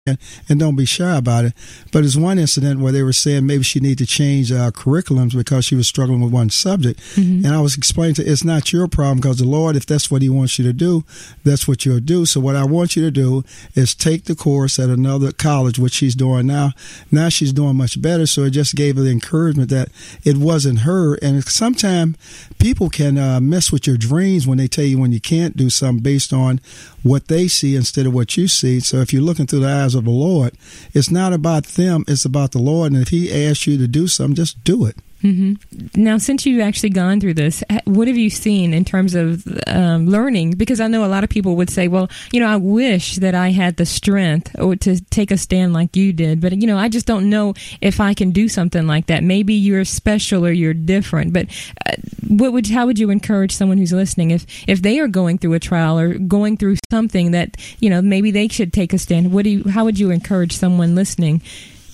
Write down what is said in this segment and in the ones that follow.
and don't be shy about it. But there's one incident where they were saying maybe she needed to change curriculums because she was struggling with one subject. Mm-hmm. And I was explaining to her, it's not your problem, because the Lord, if that's what he wants you to do, that's what you'll do. So what I want you to do is take the course at another college, which she's doing now. Now she's doing much better. So it just gave her the encouragement that it wasn't her. And sometimes people can mess with your dreams when they tell you when you can't do something based on what they see instead of what you see. So if you're looking through the eyes of the Lord, it's not about them, it's about the Lord. And if he asks you to do something, just do it. Mm-hmm. Now, since you've actually gone through this, what have you seen in terms of learning? Because I know a lot of people would say, well, I wish that I had the strength to take a stand like you did. But, I just don't know if I can do something like that. Maybe you're special or you're different. But how would you encourage someone who's listening if they are going through a trial or going through something that, maybe they should take a stand? How would you encourage someone listening?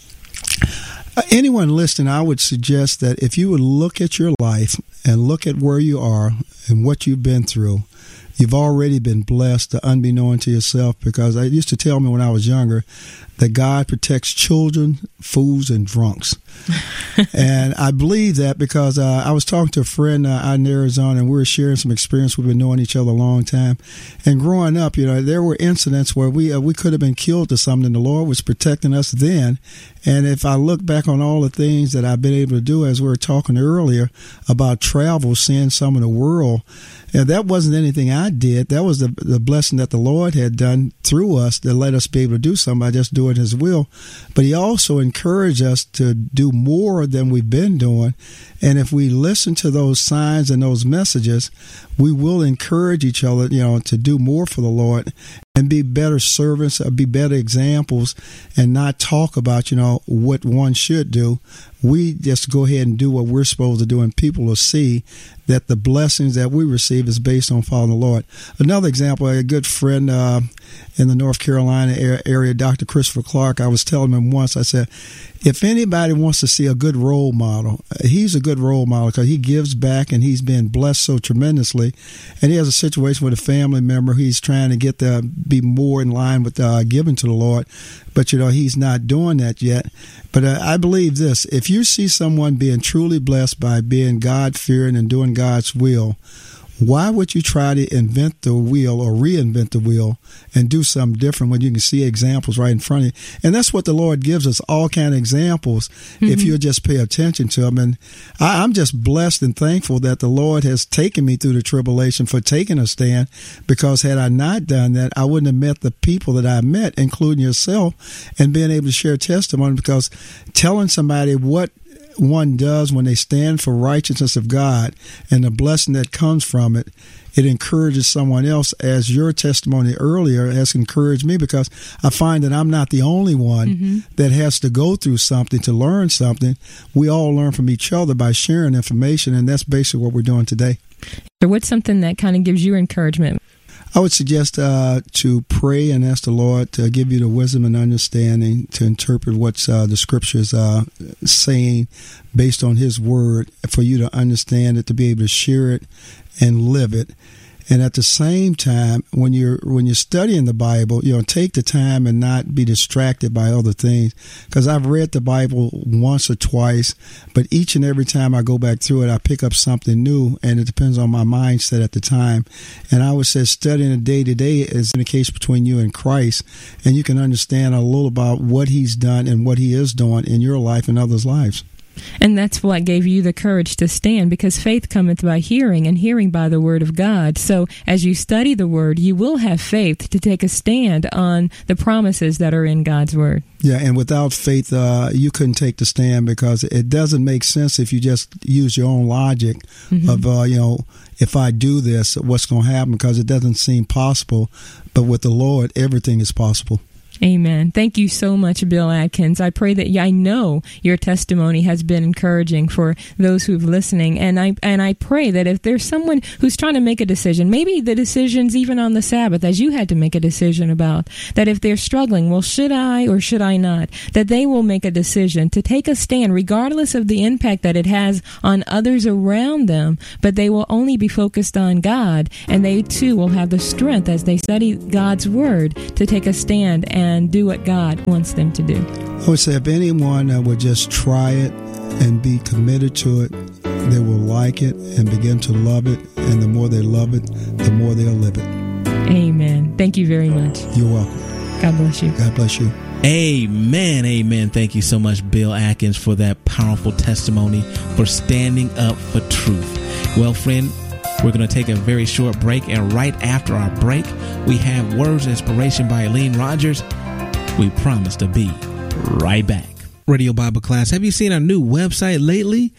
Anyone listening, I would suggest that if you would look at your life and look at where you are and what you've been through, you've already been blessed, unbeknown to yourself, because I used to tell me when I was younger that God protects children, fools, and drunks. And I believe that because I was talking to a friend out in Arizona, and we were sharing some experience. We've been knowing each other a long time. And growing up, there were incidents where we could have been killed or something. The Lord was protecting us then. And if I look back on all the things that I've been able to do, as we were talking earlier about travel, seeing some of the world, that wasn't anything I did. That was the blessing that the Lord had done through us that let us be able to do something by just doing his will. But he also encouraged us to do more than we've been doing. And if we listen to those signs and those messages, we will encourage each other, to do more for the Lord and be better servants, be better examples, and not talk about, what one should do. We just go ahead and do what we're supposed to do, and people will see that the blessings that we receive is based on following the Lord. Another example, a good friend in the North Carolina area, Dr. Christopher Clark, I was telling him once, I said, if anybody wants to see a good role model, he's a good role model because he gives back and he's been blessed so tremendously. And he has a situation with a family member. He's trying to get to be more in line with giving to the Lord. But, he's not doing that yet. But I believe this. If you see someone being truly blessed by being God-fearing and doing God's will, why would you try to invent the wheel or reinvent the wheel and do something different when you can see examples right in front of you? And that's what the Lord gives us, all kind of examples, if you'll just pay attention to them. And I'm just blessed and thankful that the Lord has taken me through the tribulation for taking a stand, because had I not done that, I wouldn't have met the people that I met, including yourself, and being able to share testimony, because telling somebody what one does when they stand for righteousness of God and the blessing that comes from it, it encourages someone else, as your testimony earlier has encouraged me, because I find that I'm not the only one that has to go through something to learn something. We all learn from each other by sharing information, and that's basically what we're doing today. So what's something that kind of gives you encouragement? I would suggest to pray and ask the Lord to give you the wisdom and understanding to interpret what the Scriptures are saying based on His Word, for you to understand it, to be able to share it and live it. And at the same time, when you're studying the Bible, take the time and not be distracted by other things. Because I've read the Bible once or twice, but each and every time I go back through it, I pick up something new, and it depends on my mindset at the time. And I would say studying it day to day is in the case between you and Christ, and you can understand a little about what He's done and what He is doing in your life and others' lives. And that's what gave you the courage to stand, because faith cometh by hearing, and hearing by the word of God. So as you study the word, you will have faith to take a stand on the promises that are in God's word. Yeah, and without faith, you couldn't take the stand, because it doesn't make sense if you just use your own logic of, if I do this, what's going to happen, because it doesn't seem possible. But with the Lord, everything is possible. Amen. Thank you so much, Bill Atkins. I pray that I know your testimony has been encouraging for those who've listening. And I pray that if there's someone who's trying to make a decision, maybe the decisions even on the Sabbath, as you had to make a decision about, that if they're struggling, well, should I or should I not, that they will make a decision to take a stand, regardless of the impact that it has on others around them, but they will only be focused on God, and they too will have the strength as they study God's word to take a stand and and do what God wants them to do? I would say if anyone would just try it and be committed to it, they will like it and begin to love it. And the more they love it, the more they'll live it. Amen. Thank you very much. You're welcome. God bless you. God bless you. Amen. Amen. Thank you so much, Bill Atkins, for that powerful testimony, for standing up for truth. Well, friend, we're going to take a very short break, and right after our break, we have Words of Inspiration by Eileen Rogers. We promise to be right back. Radio Bible Class, have you seen our new website lately?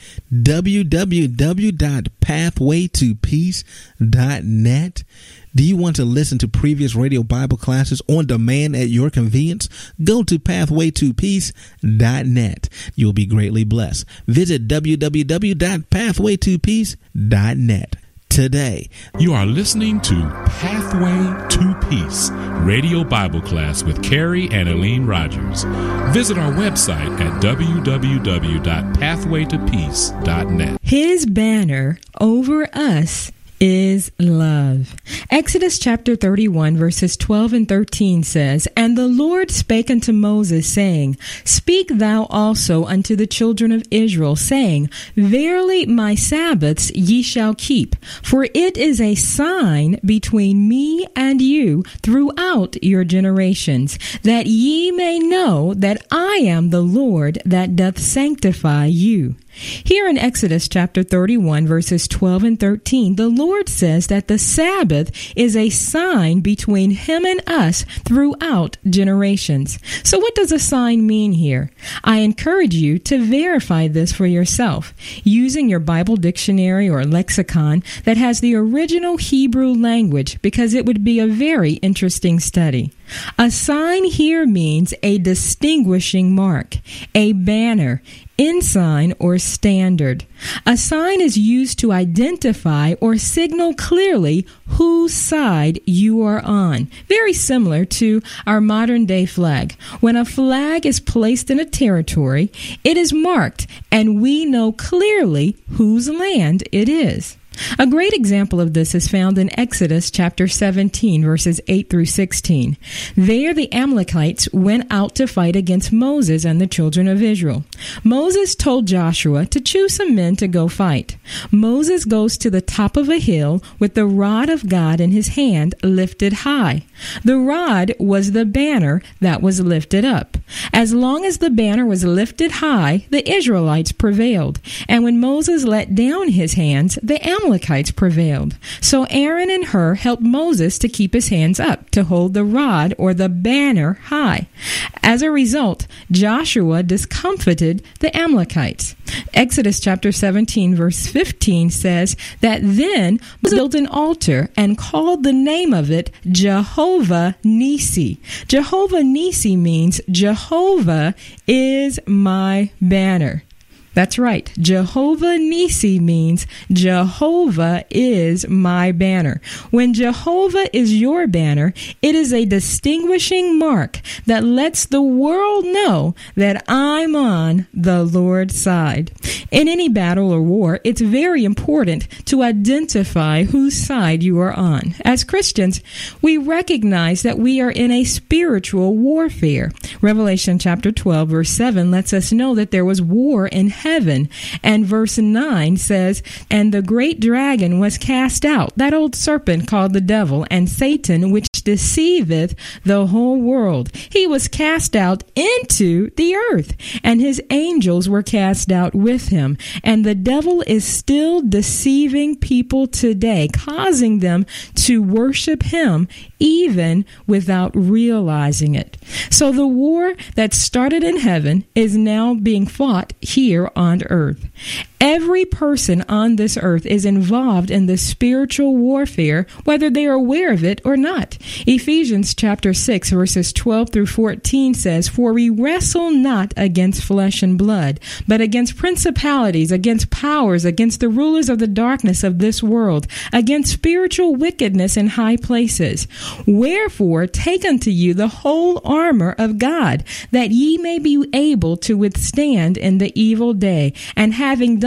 www.pathwaytopeace.net. Do you want to listen to previous Radio Bible classes on demand at your convenience? Go to pathwaytopeace.net. You'll be greatly blessed. Visit www.pathwaytopeace.net today. You are listening to Pathway to Peace, Radio Bible Class with Carrie and Eileen Rogers. Visit our website at www.pathwaytopeace.net. His banner over us is love. Exodus chapter 31 verses 12 and 13 says, "And the Lord spake unto Moses, saying, Speak thou also unto the children of Israel, saying, Verily my Sabbaths ye shall keep, for it is a sign between me and you throughout your generations, that ye may know that I am the Lord that doth sanctify you." Here in Exodus chapter 31 verses 12 and 13, the Lord says that the Sabbath is a sign between Him and us throughout generations. So what does a sign mean here? I encourage you to verify this for yourself using your Bible dictionary or lexicon that has the original Hebrew language, because it would be a very interesting study. A sign here means a distinguishing mark, a banner, ensign, or standard. A sign is used to identify or signal clearly whose side you are on. Very similar to our modern day flag. When a flag is placed in a territory, it is marked and we know clearly whose land it is. A great example of this is found in Exodus chapter 17, verses 8 through 16. There the Amalekites went out to fight against Moses and the children of Israel. Moses told Joshua to choose some men to go fight. Moses goes to the top of a hill with the rod of God in his hand lifted high. The rod was the banner that was lifted up. As long as the banner was lifted high, the Israelites prevailed. And when Moses let down his hands, the Amalekites prevailed. So Aaron and Hur helped Moses to keep his hands up, to hold the rod or the banner high. As a result, Joshua discomfited the Amalekites. Exodus chapter 17 verse 15 says that then Moses built an altar and called the name of it Jehovah Nissi. Jehovah Nissi means Jehovah is my banner. That's right. Jehovah Nissi means Jehovah is my banner. When Jehovah is your banner, it is a distinguishing mark that lets the world know that I'm on the Lord's side. In any battle or war, it's very important to identify whose side you are on. As Christians, we recognize that we are in a spiritual warfare. Revelation chapter 12 verse 7 lets us know that there was war in heaven. And verse 9 says, "And the great dragon was cast out, that old serpent called the devil, and Satan, which deceiveth the whole world. He was cast out into the earth, and his angels were cast out with him." And the devil is still deceiving people today, causing them to worship him even without realizing it. So the war that started in heaven is now being fought here on earth. Every person on this earth is involved in this spiritual warfare, whether they are aware of it or not. Ephesians chapter 6 verses 12 through 14 says, "For we wrestle not against flesh and blood, but against principalities, against powers, against the rulers of the darkness of this world, against spiritual wickedness in high places. Wherefore take unto you the whole armor of God, that ye may be able to withstand in the evil day, and having done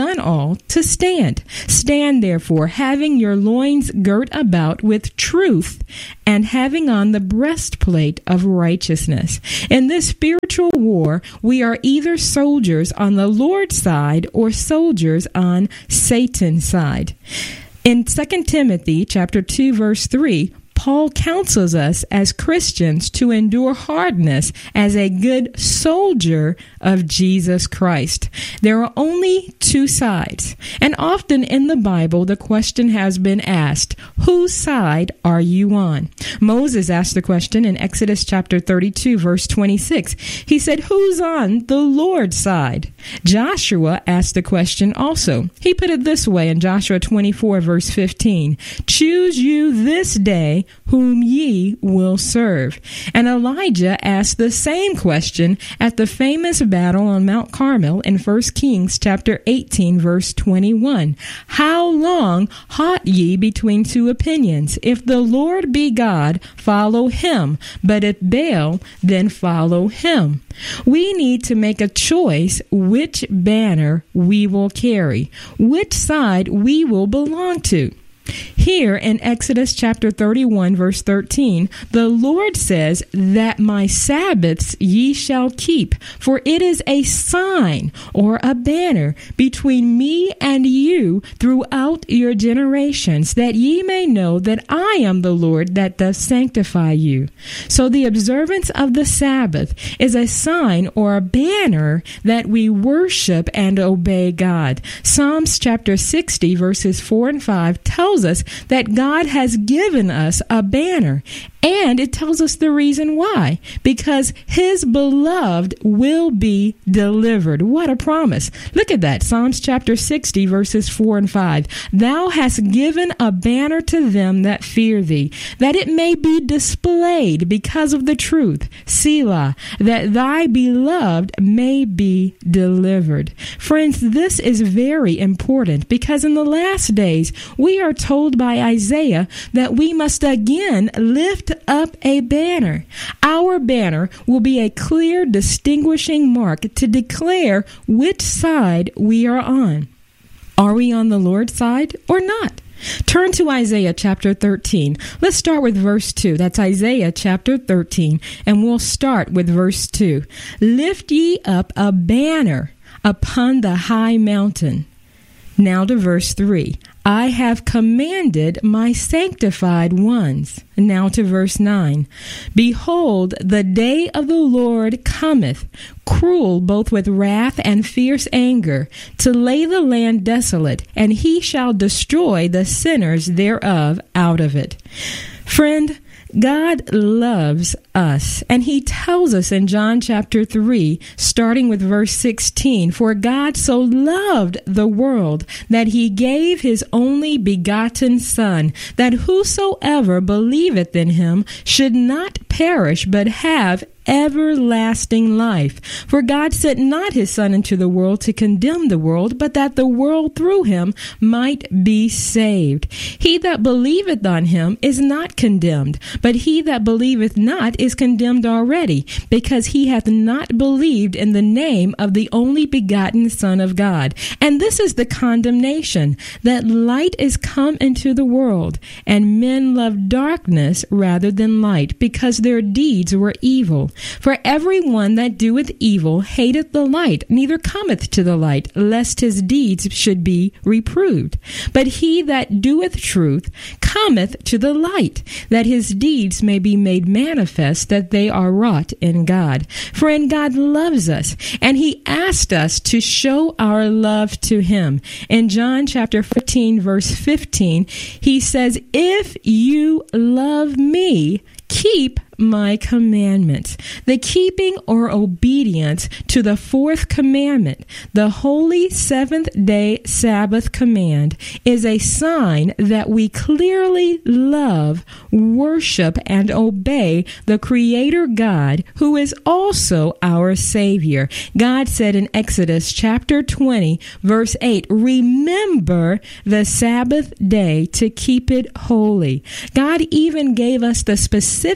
done all, to stand. Stand therefore, having your loins girt about with truth, and having on the breastplate of righteousness. In this spiritual war, we are either soldiers on the Lord's side or soldiers on Satan's side. In 2 Timothy chapter 2, verse 3, Paul counsels us as Christians to endure hardness as a good soldier of Jesus Christ. There are only two sides, and often in the Bible the question has been asked, whose side are you on? Moses asked the question in Exodus chapter 32, verse 26. He said, who's on the Lord's side? Joshua asked the question also. He put it this way in Joshua 24, verse 15. Choose you this day whom ye will serve. And Elijah asked the same question at the famous battle on Mount Carmel in 1 Kings chapter 18, verse 21. How long halt ye between two opinions? If the Lord be God, follow him. But if Baal, then follow him. We need to make a choice which banner we will carry, which side we will belong to. Here in Exodus chapter 31, verse 13, the Lord says that my Sabbaths ye shall keep, for it is a sign or a banner between me and you throughout your generations, that ye may know that I am the Lord that doth sanctify you. So the observance of the Sabbath is a sign or a banner that we worship and obey God. Psalms chapter 60, verses 4 and 5 tells us that God has given us a banner, and it tells us the reason why. Because his beloved will be delivered. What a promise. Look at that. Psalms chapter 60, verses 4 and 5. Thou hast given a banner to them that fear thee, that it may be displayed because of the truth. Selah, that thy beloved may be delivered. Friends, this is very important, because in the last days we are told by Isaiah that we must again lift up a banner. Our banner will be a clear distinguishing mark to declare which side we are on. Are we on the Lord's side or not? Turn to Isaiah chapter 13. Let's start with verse 2. That's Isaiah chapter 13, and we'll start with verse 2. Lift ye up a banner upon the high mountain. Now to verse 3. I have commanded my sanctified ones. Now to verse 9. Behold, the day of the Lord cometh, cruel both with wrath and fierce anger, to lay the land desolate, and he shall destroy the sinners thereof out of it. Friend, God loves us, and he tells us in John chapter 3, starting with verse 16, for God so loved the world that he gave his only begotten Son, that whosoever believeth in him should not perish, but have everlasting life. For God sent not his Son into the world to condemn the world, but that the world through him might be saved. He that believeth on him is not condemned, but he that believeth not is condemned already, because he hath not believed in the name of the only begotten Son of God. And this is the condemnation, that light is come into the world, and men love darkness rather than light, because their deeds were evil. For everyone that doeth evil hateth the light, neither cometh to the light, lest his deeds should be reproved. But he that doeth truth cometh to the light, that his deeds may be made manifest that they are wrought in God. Friend, God loves us, and he asked us to show our love to him. In John chapter 14, verse 15, he says, if you love me, keep my commandments. The keeping or obedience to the fourth commandment, the holy seventh-day Sabbath command, is a sign that we clearly love, worship, and obey the Creator God, who is also our Savior. God said in Exodus chapter 20, verse 8, remember the Sabbath day to keep it holy. God even gave us the specifics of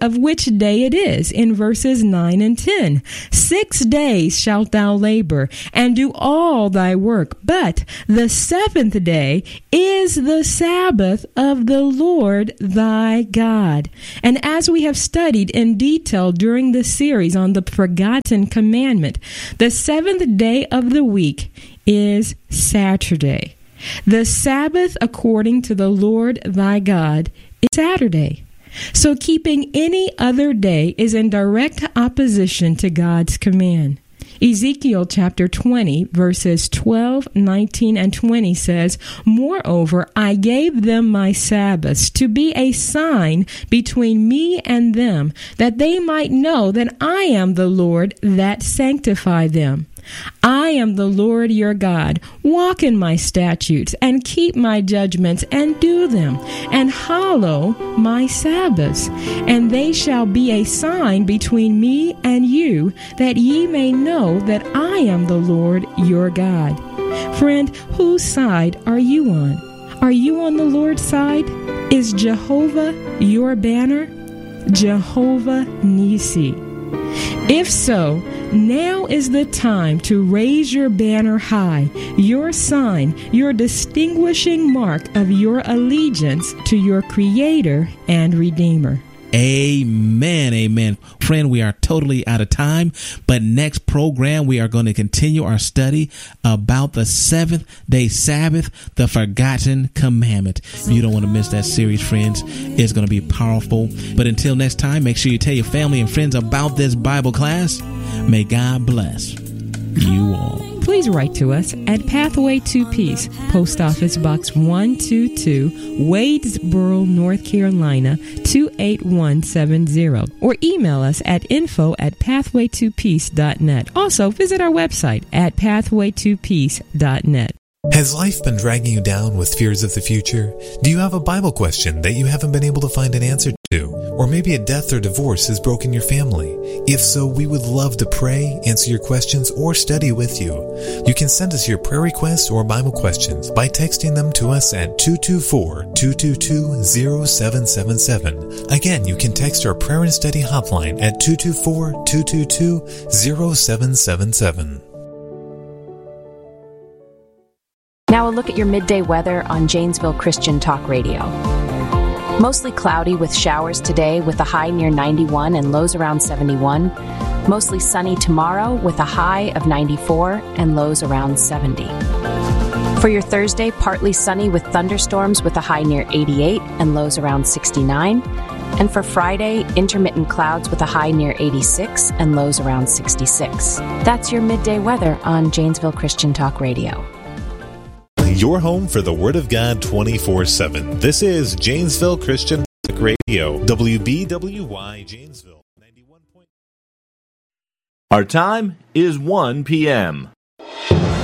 of which day it is, in verses 9 and 10. 6 days shalt thou labor, and do all thy work, but the seventh day is the Sabbath of the Lord thy God. And as we have studied in detail during this series on the forgotten commandment, the seventh day of the week is Saturday. The Sabbath, according to the Lord thy God, is Saturday. So keeping any other day is in direct opposition to God's command. Ezekiel chapter 20, verses 12, 19, and 20 says, Moreover, I gave them my Sabbaths to be a sign between me and them, that they might know that I am the Lord that sanctify them. I am the Lord your God. Walk in my statutes and keep my judgments and do them, and hallow my Sabbaths. And they shall be a sign between me and you, that ye may know that I am the Lord your God. Friend, whose side are you on? Are you on the Lord's side? Is Jehovah your banner? Jehovah Nissi. If so, now is the time to raise your banner high, your sign, your distinguishing mark of your allegiance to your Creator and Redeemer. Amen. Amen. Friend, we are totally out of time, but next program, we are going to continue our study about the seventh day Sabbath, the forgotten commandment. You don't want to miss that series, friends. It's going to be powerful. But until next time, make sure you tell your family and friends about this Bible class. May God bless you all. Please write to us at Pathway to Peace, Post Office Box 122, Wadesboro, North Carolina, 28170, or email us at info@pathwaytopeace.net. Also, visit our website at pathwaytopeace.net. Has life been dragging you down with fears of the future? Do you have a Bible question that you haven't been able to find an answer to? Or maybe a death or divorce has broken your family? If so, we would love to pray, answer your questions, or study with you. You can send us your prayer requests or Bible questions by texting them to us at 224-222-0777. Again, you can text our prayer and study hotline at 224-222-0777. Now a look at your midday weather on Janesville Christian Talk Radio. Mostly cloudy with showers today with a high near 91 and lows around 71. Mostly sunny tomorrow with a high of 94 and lows around 70. For your Thursday, partly sunny with thunderstorms with a high near 88 and lows around 69. And for Friday, intermittent clouds with a high near 86 and lows around 66. That's your midday weather on Janesville Christian Talk Radio. Your home for the Word of God 24/7. This is Janesville Christian Radio, WBWY Janesville 91. Our time is 1 p.m.